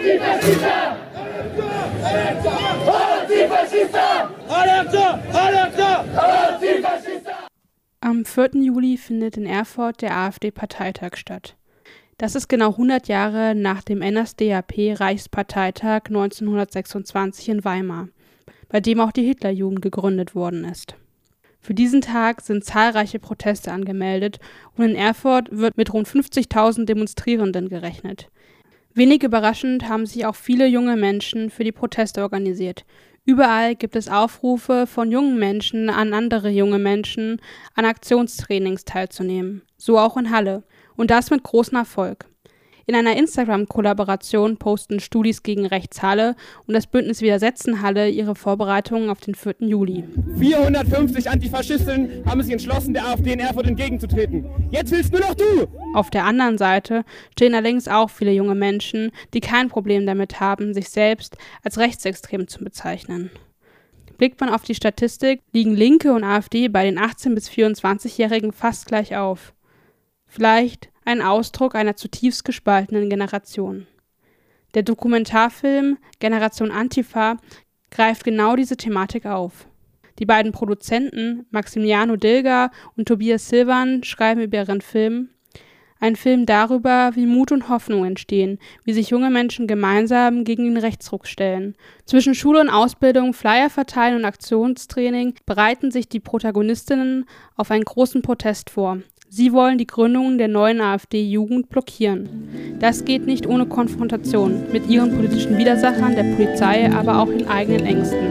Am 4. Juli findet in Erfurt der AfD-Parteitag statt. Das ist genau 100 Jahre nach dem NSDAP-Reichsparteitag 1926 in Weimar, bei dem auch die Hitlerjugend gegründet worden ist. Für diesen Tag sind zahlreiche Proteste angemeldet und in Erfurt wird mit rund 50.000 Demonstrierenden gerechnet. Wenig überraschend haben sich auch viele junge Menschen für die Proteste organisiert. Überall gibt es Aufrufe von jungen Menschen an andere junge Menschen, an Aktionstrainings teilzunehmen. So auch in Halle. Und das mit großem Erfolg. In einer Instagram-Kollaboration posten Studis gegen Rechts Halle und das Bündnis Widersetzen Halle ihre Vorbereitungen auf den 4. Juli. 450 Antifaschisten haben sich entschlossen, der AfD in Erfurt entgegenzutreten. Jetzt willst nur noch du! Auf der anderen Seite stehen allerdings auch viele junge Menschen, die kein Problem damit haben, sich selbst als rechtsextrem zu bezeichnen. Blickt man auf die Statistik, liegen Linke und AfD bei den 18- bis 24-Jährigen fast gleich auf. Vielleicht ein Ausdruck einer zutiefst gespaltenen Generation. Der Dokumentarfilm Generation Antifa greift genau diese Thematik auf. Die beiden Produzenten Maximiliano Dilger und Tobias Silvan schreiben über ihren Film: Ein Film darüber, wie Mut und Hoffnung entstehen, wie sich junge Menschen gemeinsam gegen den Rechtsruck stellen. Zwischen Schule und Ausbildung, Flyer verteilen und Aktionstraining bereiten sich die Protagonistinnen auf einen großen Protest vor. Sie wollen die Gründung der neuen AfD-Jugend blockieren. Das geht nicht ohne Konfrontation mit ihren politischen Widersachern, der Polizei, aber auch den eigenen Ängsten.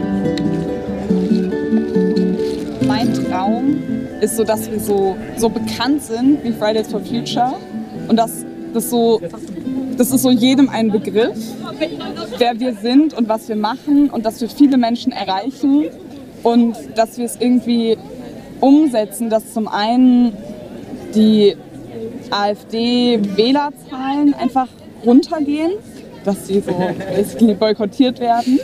Mein Traum ist so, dass wir so bekannt sind wie Fridays for Future und das ist so jedem ein Begriff, wer wir sind und was wir machen und dass wir viele Menschen erreichen und dass wir es irgendwie umsetzen, dass zum einen die AfD-Wählerzahlen einfach runtergehen, dass sie so boykottiert werden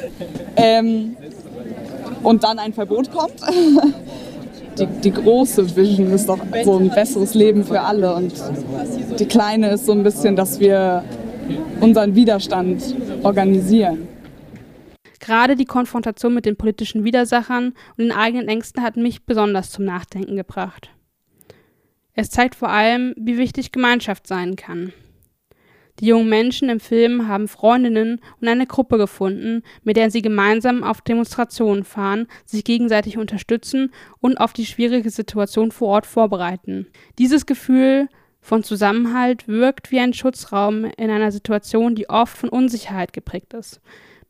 und dann ein Verbot kommt. Die große Vision ist doch so ein besseres Leben für alle und die kleine ist so ein bisschen, dass wir unseren Widerstand organisieren. Gerade die Konfrontation mit den politischen Widersachern und den eigenen Ängsten hat mich besonders zum Nachdenken gebracht. Es zeigt vor allem, wie wichtig Gemeinschaft sein kann. Die jungen Menschen im Film haben Freundinnen und eine Gruppe gefunden, mit der sie gemeinsam auf Demonstrationen fahren, sich gegenseitig unterstützen und auf die schwierige Situation vor Ort vorbereiten. Dieses Gefühl von Zusammenhalt wirkt wie ein Schutzraum in einer Situation, die oft von Unsicherheit geprägt ist.